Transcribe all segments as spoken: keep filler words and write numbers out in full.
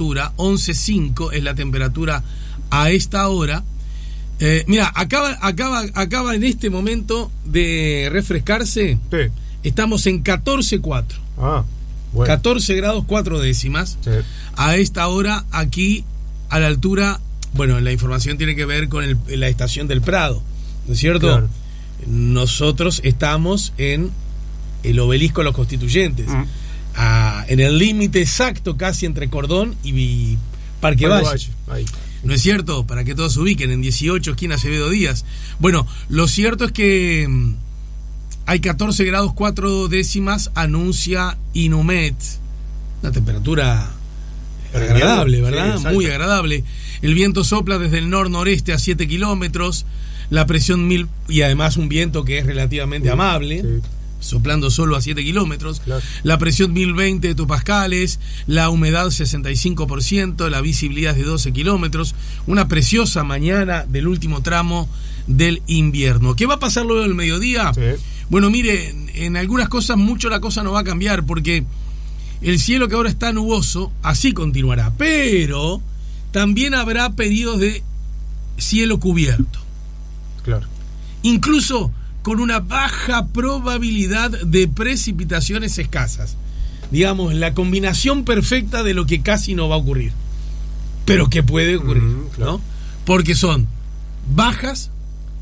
temperatura, once coma cinco es la temperatura a esta hora. Eh, mira, acaba, acaba, acaba en este momento de refrescarse. Sí. Estamos en catorce coma cuatro. Ah, bueno. catorce grados cuatro décimas. Sí. A esta hora, aquí, a la altura, bueno, la información tiene que ver con el, la estación del Prado, ¿no es cierto? Claro. Nosotros estamos en el Obelisco de los Constituyentes, Mm. a, en el límite exacto casi entre Cordón y, y Parque Valle. Valle. Ahí. ¿No es cierto? Para que todos se ubiquen, en dieciocho, esquina Acevedo Díaz. Bueno, lo cierto es que mm, hay catorce grados cuatro décimas, anuncia Inumet. Una temperatura agradable, ¿verdad? Sí, muy agradable. El viento sopla desde el nor-noreste a siete kilómetros. La presión mil, y además un viento que es relativamente sí, amable. Sí. Soplando solo a siete kilómetros, Claro. La presión mil veinte hectopascales, la humedad sesenta y cinco por ciento, la visibilidad es de doce kilómetros, una preciosa mañana del último tramo del invierno. ¿Qué va a pasar luego del mediodía? Sí. Bueno, mire, en, en algunas cosas mucho la cosa no va a cambiar, porque el cielo que ahora está nuboso, así continuará, pero también habrá periodos de cielo cubierto. Claro. Incluso con una baja probabilidad de precipitaciones escasas. Digamos, la combinación perfecta de lo que casi no va a ocurrir, pero que puede ocurrir, Mm, claro. ¿no? Porque son bajas,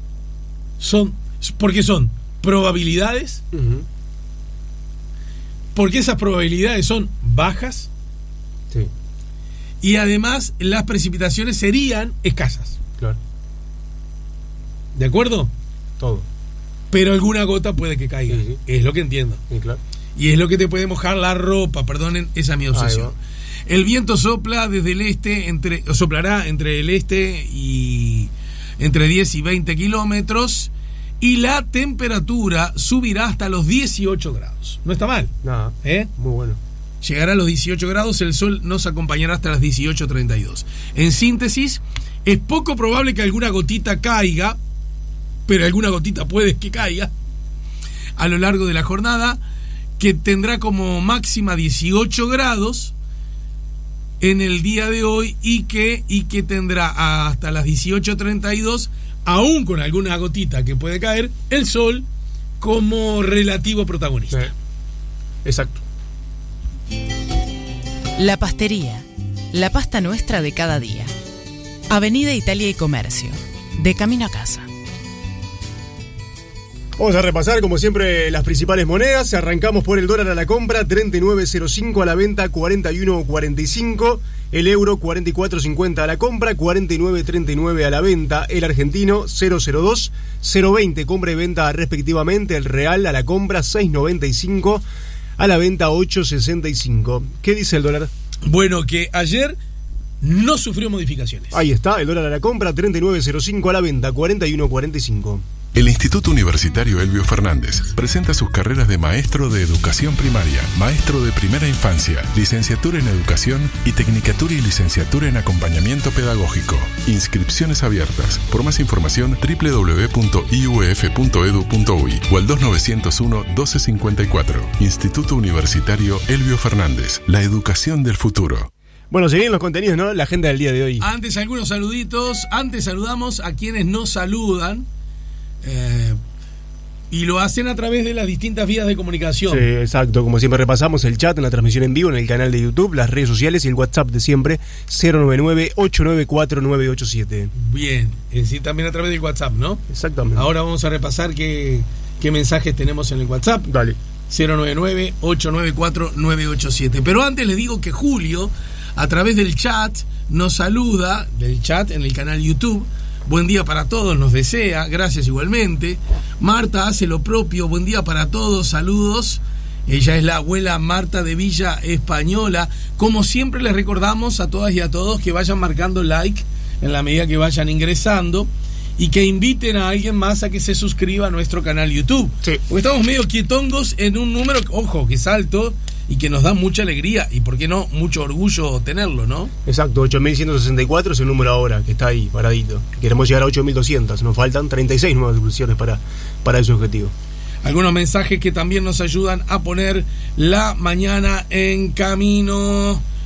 son porque son probabilidades, Uh-huh. porque esas probabilidades son bajas Sí, y además las precipitaciones serían escasas. claro. ¿De acuerdo? Todo. Pero alguna gota puede que caiga. Sí, sí. Es lo que entiendo. Sí, claro. Y es lo que te puede mojar la ropa, perdonen, esa es mi obsesión. El viento sopla desde el este, entre, soplará entre el este y entre diez y veinte kilómetros, y la temperatura subirá hasta los dieciocho grados. No está mal, Nada. ¿eh? Muy bueno. Llegará a los dieciocho grados, el sol nos acompañará hasta las dieciocho treinta y dos. En síntesis, es poco probable que alguna gotita caiga, pero alguna gotita puede que caiga a lo largo de la jornada, que tendrá como máxima dieciocho grados en el día de hoy y que, y que tendrá hasta las dieciocho treinta y dos, aún con alguna gotita que puede caer, el sol como relativo protagonista. Sí. Exacto. La Pastería, la pasta nuestra de cada día. Avenida Italia y Comercio, de camino a casa. Vamos a repasar, como siempre, las principales monedas. Arrancamos por el dólar a la compra, treinta y nueve cero cinco, a la venta, cuarenta y uno cuarenta y cinco. El euro, cuarenta y cuatro cincuenta a la compra, cuarenta y nueve treinta y nueve a la venta. El argentino, cero cero dos, cero veinte, compra y venta respectivamente. El real a la compra, seis noventa y cinco, a la venta, ocho sesenta y cinco. ¿Qué dice el dólar? Bueno, que ayer no sufrió modificaciones. Ahí está, el dólar a la compra, treinta y nueve cero cinco, a la venta, cuarenta y uno cuarenta y cinco. El Instituto Universitario Elbio Fernández presenta sus carreras de maestro de educación primaria, maestro de primera infancia, licenciatura en educación y tecnicatura y licenciatura en acompañamiento pedagógico. Inscripciones abiertas. Por más información, doble u doble u doble u punto i u e f punto e d u punto u y o al dos nueve cero uno, doce cincuenta y cuatro. Instituto Universitario Elbio Fernández. La educación del futuro. Bueno, se vienen los contenidos, ¿no? La agenda del día de hoy. Antes algunos saluditos. Antes saludamos a quienes nos saludan. Eh, y lo hacen a través de las distintas vías de comunicación. Sí, exacto. Como siempre repasamos el chat en la transmisión en vivo, en el canal de YouTube, las redes sociales y el WhatsApp de siempre, cero nueve nueve, ocho nueve cuatro, nueve ocho siete. Bien, es decir, también a través del WhatsApp, ¿no? Exactamente. Ahora vamos a repasar qué, qué mensajes tenemos en el WhatsApp. Dale. cero nueve nueve, ocho nueve cuatro, nueve ocho siete. Pero antes les digo que Julio, a través del chat, nos saluda, del chat en el canal YouTube. Buen día para todos, nos desea, gracias igualmente. Marta hace lo propio, buen día para todos, saludos. Ella es la abuela Marta de Villa Española. Como siempre les recordamos a todas y a todos que vayan marcando like en la medida que vayan ingresando y que inviten a alguien más a que se suscriba a nuestro canal YouTube. Sí. Porque estamos medio quietongos en un número, ojo, que es alto y que nos da mucha alegría y, ¿por qué no?, mucho orgullo tenerlo, ¿no? Exacto, ocho mil ciento sesenta y cuatro es el número ahora, que está ahí, paradito. Queremos llegar a ocho mil doscientos, nos faltan treinta y seis nuevas suscripciones para, para ese objetivo. Algunos mensajes que también nos ayudan a poner la mañana en camino.